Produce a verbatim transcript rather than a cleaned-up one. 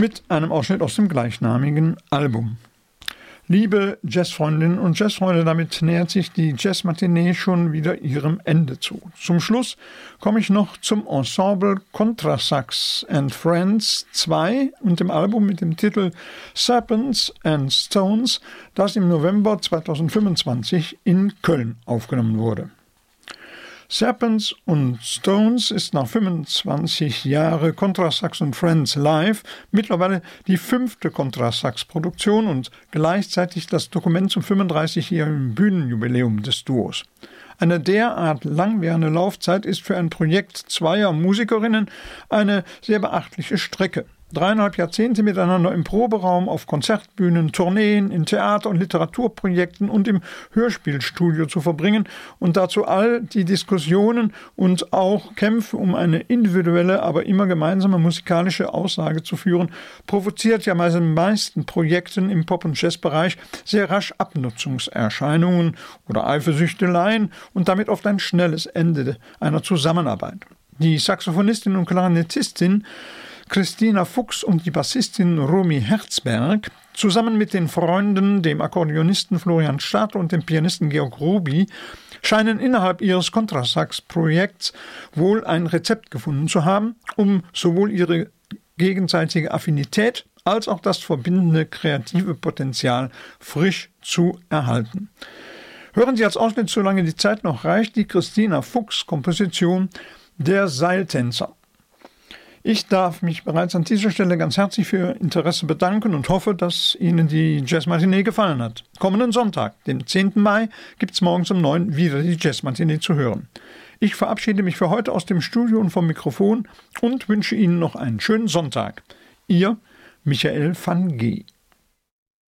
mit einem Ausschnitt aus dem gleichnamigen Album. Liebe Jazzfreundinnen und Jazzfreunde, damit nähert sich die Jazzmatinee schon wieder ihrem Ende zu. Zum Schluss komme ich noch zum Ensemble Contrasax and Friends zwei und dem Album mit dem Titel Serpents and Stones, das im November zweitausendfünfundzwanzig in Köln aufgenommen wurde. Serpents und Stones ist nach fünfundzwanzig Jahre Contrasax and Friends live mittlerweile die fünfte Contrasax-Produktion und gleichzeitig das Dokument zum fünfunddreißigjährigen Bühnenjubiläum des Duos. Eine derart langwierende Laufzeit ist für ein Projekt zweier Musikerinnen eine sehr beachtliche Strecke. Dreieinhalb Jahrzehnte miteinander im Proberaum, auf Konzertbühnen, Tourneen, in Theater- und Literaturprojekten und im Hörspielstudio zu verbringen und dazu all die Diskussionen und auch Kämpfe um eine individuelle, aber immer gemeinsame musikalische Aussage zu führen, provoziert ja bei den meisten Projekten im Pop- und Jazzbereich sehr rasch Abnutzungserscheinungen oder Eifersüchteleien und damit oft ein schnelles Ende einer Zusammenarbeit. Die Saxophonistin und Klarinettistin Christina Fuchs und die Bassistin Romy Herzberg zusammen mit den Freunden, dem Akkordeonisten Florian Stadler und dem Pianisten Georg Ruby, scheinen innerhalb ihres Contrasax-Projekts wohl ein Rezept gefunden zu haben, um sowohl ihre gegenseitige Affinität als auch das verbindende kreative Potenzial frisch zu erhalten. Hören Sie als Ausschnitt, solange die Zeit noch reicht, die Christina Fuchs-Komposition Der Seiltänzer. Ich darf mich bereits an dieser Stelle ganz herzlich für Ihr Interesse bedanken und hoffe, dass Ihnen die Jazzmatinee gefallen hat. Kommenden Sonntag, den zehnten Mai, gibt es morgens um neun wieder die Jazzmatinee zu hören. Ich verabschiede mich für heute aus dem Studio und vom Mikrofon und wünsche Ihnen noch einen schönen Sonntag. Ihr Michael van G.